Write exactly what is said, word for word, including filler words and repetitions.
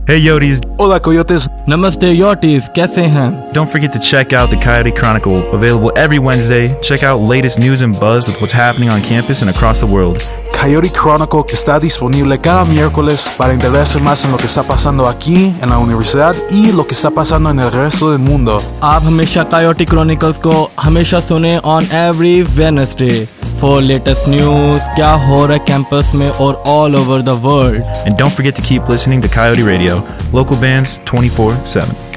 Hey Yotes. Hola Coyotes. Namaste Yotes, कैसे हैं? Don't forget to check out the Coyote Chronicle, available every Wednesday. Check out latest news and buzz with what's happening on campus and across the world. Coyote Chronicle está disponible cada miércoles para enterarse más en lo que está pasando aquí en la universidad y lo que está pasando en el resto del mundo. आप हमेशा Coyote Chronicles को हमेशा सुने on every Wednesday for latest news, क्या हो रहा है campus में और all over the world. And don't forget to keep listening to Coyote Radio, local bands twenty-four seven.